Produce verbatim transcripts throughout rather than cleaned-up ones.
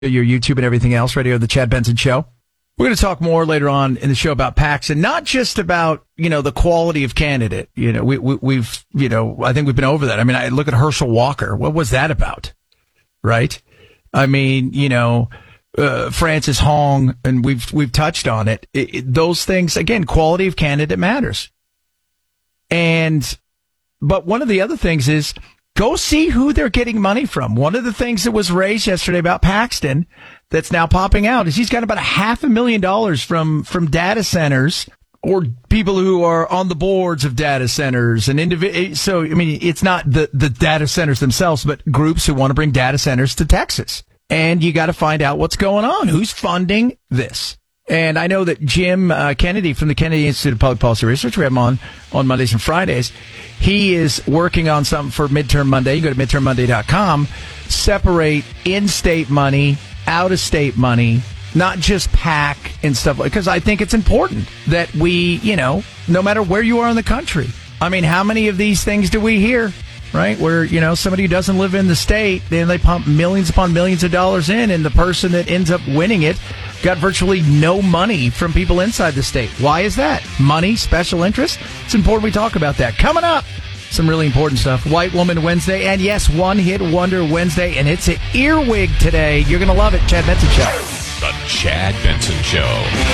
your YouTube and everything else, radio The Chad Benson Show. We're going to talk more later on in the show about PACs, and not just about, you know, the quality of candidate. You know, we, we, we've, you know, I think we've been over that. I mean, I look at Herschel Walker. What was that about? Right? I mean, you know, uh, Francis Hong, and we've, we've touched on it. It, it. Those things, again, quality of candidate matters. And, but one of the other things is, go see who they're getting money from. One of the things that was raised yesterday about Paxton that's now popping out is he's got about a half a million dollars from, from data centers or people who are on the boards of data centers and individ- So, I mean, it's not the, the data centers themselves, but groups who want to bring data centers to Texas. And you got to find out what's going on. Who's funding this? And I know that Jim uh, Kennedy from the Kennedy Institute of Public Policy Research, we have him on, on Mondays and Fridays. He is working on something for Midterm Monday. You go to midterm monday dot com. Separate in-state money, out-of-state money, not just PAC and stuff like, because I think it's important that we, you know, no matter where you are in the country. I mean, how many of these things do we hear, right? Where, you know, somebody who doesn't live in the state, then they pump millions upon millions of dollars in, and the person that ends up winning it got virtually no money from people inside the state. Why is that? Money, special interest? It's important we talk about that. Coming up, some really important stuff. White Woman Wednesday, and yes, One Hit Wonder Wednesday, and it's an earwig today. You're going to love it. Chad Benson Show. The Chad Benson Show.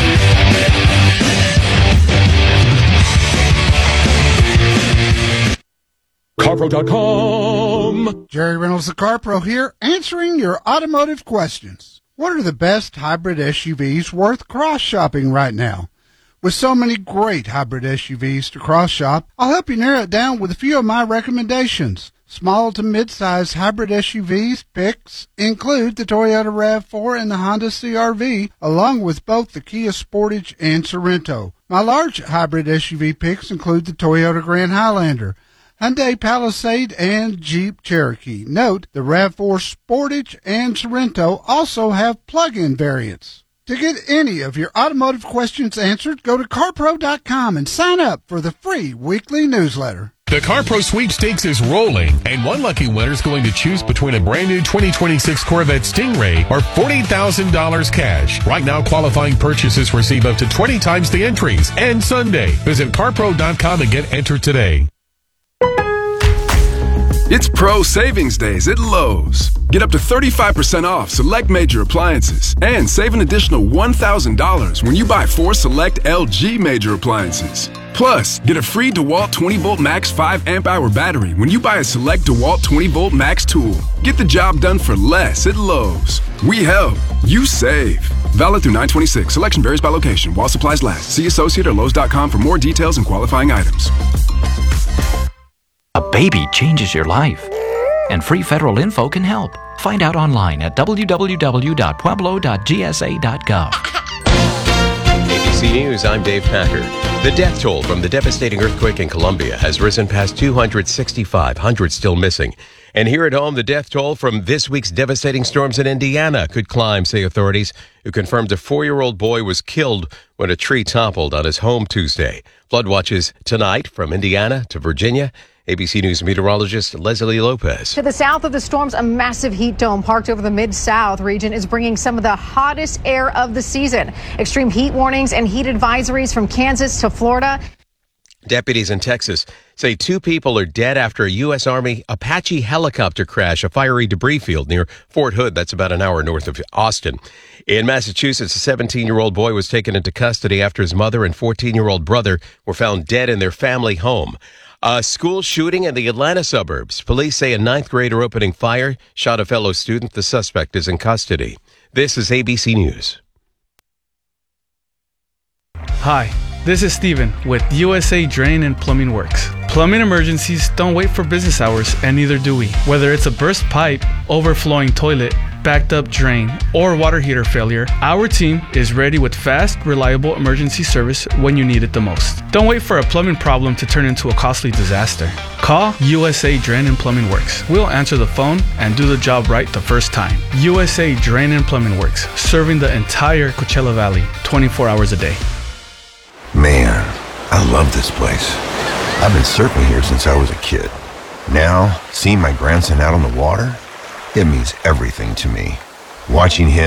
CarPro dot com. Jerry Reynolds, the CarPro here, answering your automotive questions. What are the best hybrid S U Vs worth cross-shopping right now? With so many great hybrid S U Vs to cross-shop, I'll help you narrow it down with a few of my recommendations. Small to mid-size hybrid S U Vs picks include the Toyota RAV four and the Honda C R V, along with both the Kia Sportage and Sorento. My large hybrid S U V picks include the Toyota Grand Highlander, Hyundai Palisade, and Jeep Cherokee. Note, the RAV four Sportage and Sorento also have plug-in variants. To get any of your automotive questions answered, go to CarPro dot com and sign up for the free weekly newsletter. The CarPro sweepstakes is rolling, and one lucky winner is going to choose between a brand new twenty twenty-six Corvette Stingray or forty thousand dollars cash. Right now, qualifying purchases receive up to twenty times the entries. And Sunday, visit CarPro dot com and get entered today. It's Pro Savings Days at Lowe's. Get up to thirty-five percent off select major appliances and save an additional one thousand dollars when you buy four select L G major appliances. Plus, get a free DeWalt twenty volt max five amp hour battery when you buy a select DeWalt twenty volt max tool. Get the job done for less at Lowe's. We help. You save. Valid through nine twenty-six. Selection varies by location. While supplies last. See associate or Lowe's dot com for more details and qualifying items. A baby changes your life, and free federal info can help. Find out online at w w w dot pueblo dot g s a dot gov. A B C News, I'm Dave Packer. The death toll from the devastating earthquake in Colombia has risen past two hundred sixty-five, hundreds still missing. And here at home, the death toll from this week's devastating storms in Indiana could climb, say authorities, who confirmed a four-year-old boy was killed when a tree toppled on his home Tuesday. Flood watches tonight from Indiana to Virginia. A B C News meteorologist Leslie Lopez. To the south of the storms, a massive heat dome parked over the Mid-South region is bringing some of the hottest air of the season. Extreme heat warnings and heat advisories from Kansas to Florida. Deputies in Texas say two people are dead after a U S Army Apache helicopter crash, a fiery debris field near Fort Hood. That's about an hour north of Austin. In Massachusetts, a seventeen-year-old boy was taken into custody after his mother and fourteen-year-old brother were found dead in their family home. A school shooting in the Atlanta suburbs. Police say a ninth grader opening fire shot a fellow student. The suspect is in custody. This is A B C News. Hi, this is Steven with U S A Drain and Plumbing Works. Plumbing emergencies don't wait for business hours, and neither do we. Whether it's a burst pipe, overflowing toilet, backed up drain, or water heater failure, our team is ready with fast, reliable emergency service when you need it the most. Don't wait for a plumbing problem to turn into a costly disaster. Call U S A Drain and Plumbing Works. We'll answer the phone and do the job right the first time. U S A Drain and Plumbing Works, serving the entire Coachella Valley, twenty-four hours a day. Man, I love this place. I've been surfing here since I was a kid. Now, seeing my grandson out on the water, it means everything to me. Watching him